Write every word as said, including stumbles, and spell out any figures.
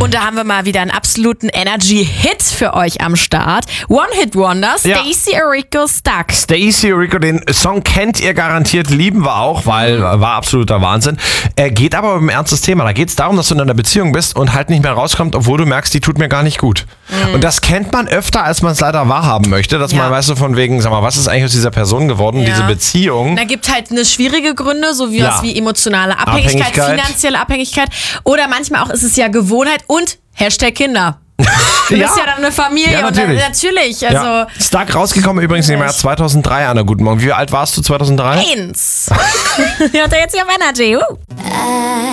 Und da haben wir mal wieder einen absoluten Energy-Hit für euch am Start. One-Hit-Wonder, Stacey ja. Aurico, Stuck. Stacey Aurico, den Song kennt ihr garantiert, lieben wir auch, weil war absoluter Wahnsinn. Er geht aber um ein ernstes Thema. Da geht es darum, dass du in einer Beziehung bist und halt nicht mehr rauskommt, obwohl du merkst, die tut mir gar nicht gut. Mhm. Und das kennt man öfter, als man es leider wahrhaben möchte, dass ja. man, weißt du, von wegen, sag mal, was ist eigentlich aus dieser Person geworden, ja. diese Beziehung. Da gibt halt eine schwierige Gründe, so wie, ja. was wie emotionale Abhängigkeit, Abhängigkeit, finanzielle Abhängigkeit oder manchmal auch ist es ja Gewohnheit und Hashtag Kinder. Du bist ja, ja dann eine Familie ja, natürlich. und natürlich. Also ja. Stark rausgekommen übrigens im Jahr zweitausenddrei, Anna, guten Morgen. Wie alt warst du zweitausenddrei? Eins. Hört er jetzt hier auf Energy. Uh.